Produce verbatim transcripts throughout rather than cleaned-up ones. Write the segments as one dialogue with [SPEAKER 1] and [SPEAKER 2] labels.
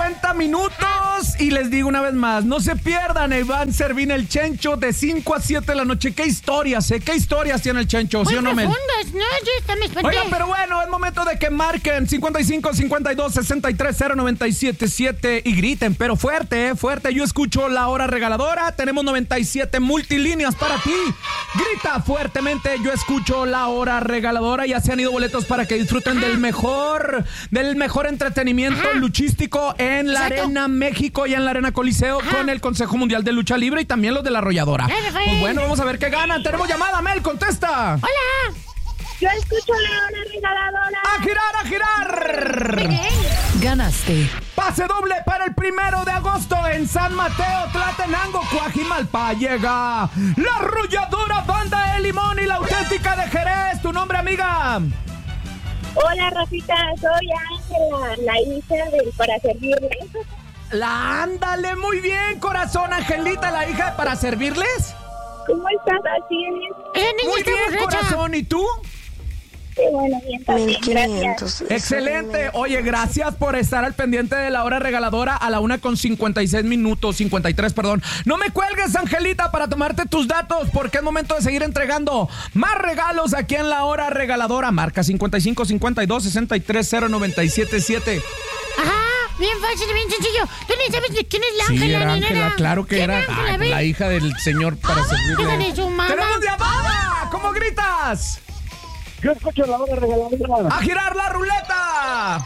[SPEAKER 1] cincuenta minutos y les digo una vez más, no se pierdan Iván Servín el Chencho de cinco a siete de la noche. ¿Qué historias, eh? ¿Qué historias tiene el Chencho? ¿Sí o no, Mel?
[SPEAKER 2] profundas, no, yo está me espanté.
[SPEAKER 1] Oigan, pero bueno, es momento de que marquen cincuenta y cinco, cincuenta y dos, sesenta y tres, cero noventa y siete siete y griten, pero fuerte, eh, fuerte. Yo escucho la hora regaladora. Tenemos noventa y siete multilíneas para ti. Grita fuertemente, yo escucho la hora regaladora. Ya se han ido boletos para que disfruten del mejor, del mejor entretenimiento Ajá. luchístico en la Exacto. Arena México y en la Arena Coliseo Ajá. con el Consejo Mundial de Lucha Libre y también los de la Arrolladora. Pues bueno, vamos a ver qué ganan. Tenemos llamada, Mel, contesta.
[SPEAKER 2] Hola.
[SPEAKER 3] Yo escucho la hora regaladora.
[SPEAKER 1] ¡A girar, a girar!
[SPEAKER 2] Muy bien.
[SPEAKER 4] Ganaste.
[SPEAKER 1] Pase doble para el primero de agosto en San Mateo, Tlatenango, Coajimalpa. Llega la Arrolladora Banda de Limón y la Auténtica de Jerez. ¿Tu nombre, amiga?
[SPEAKER 3] Hola, Rafita. Soy Ángela, la hija del Para Servirle.
[SPEAKER 1] La ándale, muy bien, corazón. Angelita, la hija de Para Servirles.
[SPEAKER 3] ¿Cómo estás? Así
[SPEAKER 2] es.
[SPEAKER 1] Muy bien, corazón. ¿Y tú?
[SPEAKER 3] Sí, bueno, bien, también, gracias.
[SPEAKER 1] Excelente. Oye, gracias por estar al pendiente de la hora regaladora a la una con cincuenta y seis minutos, cincuenta y tres, perdón. No me cuelgues, Angelita, para tomarte tus datos, porque es momento de seguir entregando más regalos aquí en la hora regaladora. Marca cincuenta y cinco, cincuenta y dos, sesenta y tres, cero noventa y siete siete.
[SPEAKER 2] Ajá. Bien fácil, bien sencillo. ¿Tú ni sabes de quién es la Ángela?
[SPEAKER 1] Sí, era Ángela, claro que era
[SPEAKER 2] Ángela,
[SPEAKER 1] ay, la hija del señor Para Servirle.
[SPEAKER 2] Hija de su mamá.
[SPEAKER 1] ¡Tenemos llamada! ¿Cómo gritas?
[SPEAKER 5] Yo escucho la hora regaladora.
[SPEAKER 1] ¡A girar la ruleta!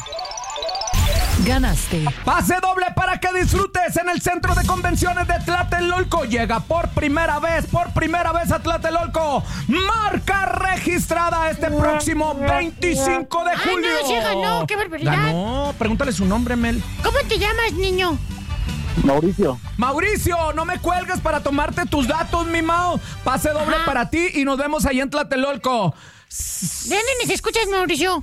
[SPEAKER 4] Ganaste.
[SPEAKER 1] Pase doble para que disfrutes en el Centro de Convenciones de Tlatelolco. Llega por primera vez, por primera vez a Tlatelolco. Marca registrada este próximo veinticinco de julio.
[SPEAKER 2] ¡Ay, no, sí ganó! ¡Qué barbaridad!
[SPEAKER 1] Ganó. Pregúntale su nombre, Mel.
[SPEAKER 2] ¿Cómo te llamas, niño?
[SPEAKER 5] Mauricio.
[SPEAKER 1] Mauricio, no me cuelgues para tomarte tus datos, mi Mao. Pase doble
[SPEAKER 2] Ajá.
[SPEAKER 1] para ti y nos vemos ahí en Tlatelolco.
[SPEAKER 2] ¿De dónde nos escuchas, Mauricio?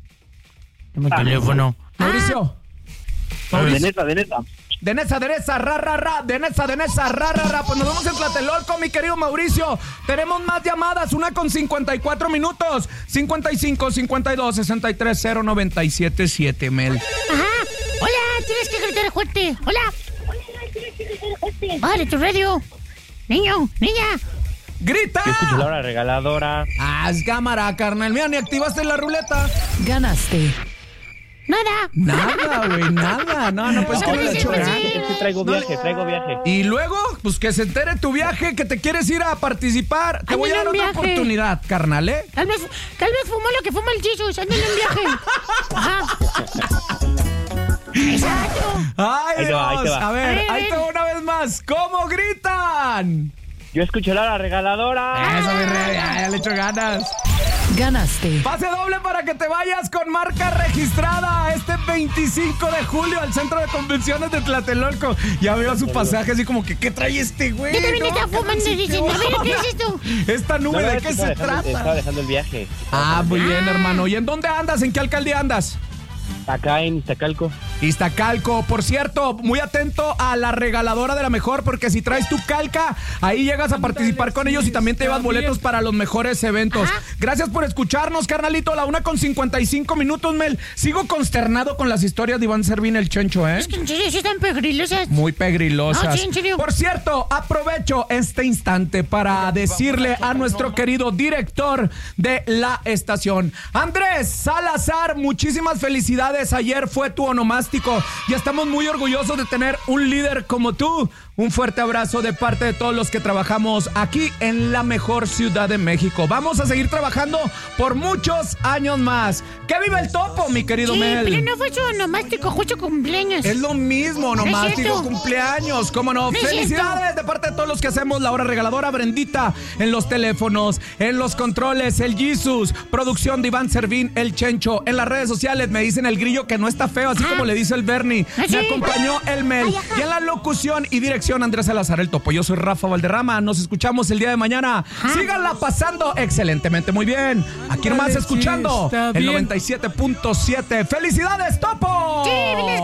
[SPEAKER 1] Mi teléfono. Mauricio.
[SPEAKER 5] De neta, de neta.
[SPEAKER 1] De Nesa, de Nesa, ra, ra, ra, de Nesa, de Nesa, ra, ra, ra. Pues nos vemos en Tlatelolco, mi querido Mauricio. Tenemos más llamadas, una con cincuenta y cuatro minutos. cincuenta y cinco, cincuenta y dos, sesenta y tres, cero noventa y siete siete, Mel.
[SPEAKER 2] Ajá. Hola, tienes que gritar fuerte. Hola.
[SPEAKER 3] Hola, tienes que gritar fuerte.
[SPEAKER 2] Vale, tu radio. Niño, niña.
[SPEAKER 1] ¡Grita!
[SPEAKER 5] Yo escucho la hora regaladora.
[SPEAKER 1] Haz cámara, carnal. Mira, ni activaste la ruleta.
[SPEAKER 4] Ganaste.
[SPEAKER 2] Nada.
[SPEAKER 1] Nada, güey, nada. No, no, pues
[SPEAKER 2] No,
[SPEAKER 1] que
[SPEAKER 2] pues
[SPEAKER 1] no
[SPEAKER 2] sí,
[SPEAKER 1] hecho
[SPEAKER 2] pues
[SPEAKER 1] nada.
[SPEAKER 2] sí.
[SPEAKER 5] Es que traigo viaje, traigo viaje.
[SPEAKER 1] Y luego, pues que se entere tu viaje, que te quieres ir a participar. Te
[SPEAKER 2] Anda
[SPEAKER 1] voy a
[SPEAKER 2] en
[SPEAKER 1] dar
[SPEAKER 2] un
[SPEAKER 1] otra
[SPEAKER 2] viaje.
[SPEAKER 1] oportunidad, carnal, ¿eh?
[SPEAKER 2] Tal vez, tal vez fumó lo que fuma el Jesus. Anda en un viaje. Ajá. Exacto.
[SPEAKER 1] ¡Ay,
[SPEAKER 5] Ahí te va, ahí
[SPEAKER 1] Dios!
[SPEAKER 5] te va.
[SPEAKER 1] A ver,
[SPEAKER 2] A ver,
[SPEAKER 1] ahí
[SPEAKER 2] ven.
[SPEAKER 1] te va una vez más. ¿Cómo gritan?
[SPEAKER 5] Yo escucho la hora regaladora.
[SPEAKER 1] Eso, mi rey, ya, ya le echo ganas.
[SPEAKER 4] Ganaste.
[SPEAKER 1] Pase doble para que te vayas con marca registrada este veinticinco de julio al Centro de Convenciones de Tlatelolco. Ya veo su pasaje así como que, ¿qué trae este güey?
[SPEAKER 2] Yo también
[SPEAKER 1] No,
[SPEAKER 2] estaba fumando y dicen, a ver, ¿qué es esto?
[SPEAKER 1] Esta nube,
[SPEAKER 5] No, no,
[SPEAKER 1] ¿de
[SPEAKER 5] es que
[SPEAKER 1] qué
[SPEAKER 5] estaba
[SPEAKER 1] se
[SPEAKER 5] dejando-
[SPEAKER 1] trata?
[SPEAKER 5] Estaba dejando el viaje.
[SPEAKER 1] Ah, muy bien,
[SPEAKER 2] Ah.
[SPEAKER 1] hermano. ¿Y en dónde andas? ¿En qué alcaldía andas?
[SPEAKER 5] Acá en Iztacalco.
[SPEAKER 1] Iztacalco. Por cierto, muy atento a la regaladora de la mejor, porque si traes tu calca, ahí llegas a participar con ellos y también te llevas boletos para los mejores eventos.
[SPEAKER 2] Ajá.
[SPEAKER 1] Gracias por escucharnos, carnalito. La una con cincuenta y cinco minutos, Mel. Sigo consternado con las historias de Iván Servín el Chencho, ¿eh?
[SPEAKER 2] Es que en serio sí están pegrilosas.
[SPEAKER 1] Muy pegrilosas.
[SPEAKER 2] No, sí, en serio.
[SPEAKER 1] Por cierto, aprovecho este instante para decirle a nuestro querido director de la estación, Andrés Salazar, muchísimas felicidades. Ayer fue tu onomástico y estamos muy orgullosos de tener un líder como tú. Un fuerte abrazo de parte de todos los que trabajamos aquí en la mejor ciudad de México. Vamos a seguir trabajando por muchos años más. ¡Que viva el topo, mi querido
[SPEAKER 2] Sí,
[SPEAKER 1] Mel!
[SPEAKER 2] pero no fue su onomástico, fue su cumpleaños.
[SPEAKER 1] Es lo mismo, nomás
[SPEAKER 2] No es
[SPEAKER 1] digo
[SPEAKER 2] cierto.
[SPEAKER 1] cumpleaños, ¿cómo no?
[SPEAKER 2] No es
[SPEAKER 1] Felicidades de parte de todos los que hacemos la hora regaladora. Brendita en los teléfonos, en los controles, el Jesus, producción de Iván Servín, el Chencho. En las redes sociales me dicen el grillo que no está feo, así
[SPEAKER 2] Ah.
[SPEAKER 1] como le dice el Bernie.
[SPEAKER 2] ¿Ah, sí?
[SPEAKER 1] Me acompañó el Mel.
[SPEAKER 2] Ay, ajá.
[SPEAKER 1] Y en la locución y dirección, Andrés Salazar, el topo. Yo soy Rafa Valderrama. Nos escuchamos el día de mañana. Síganla pasando excelentemente, muy bien. Aquí nomás
[SPEAKER 6] Dale,
[SPEAKER 1] escuchando
[SPEAKER 6] sí, está
[SPEAKER 1] el
[SPEAKER 6] bien.
[SPEAKER 1] noventa y siete punto siete. ¡Felicidades, topo!
[SPEAKER 2] Sí,